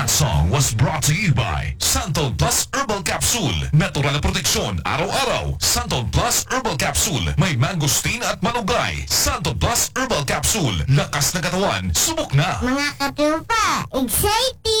That song was brought to you by Santol Plus Herbal Capsule. Natural na proteksyon araw-araw. Santol Plus Herbal Capsule. May mangosteen at malunggay. Santol Plus Herbal Capsule. Lakas na katawan. Subok na. Mga katupa, excited!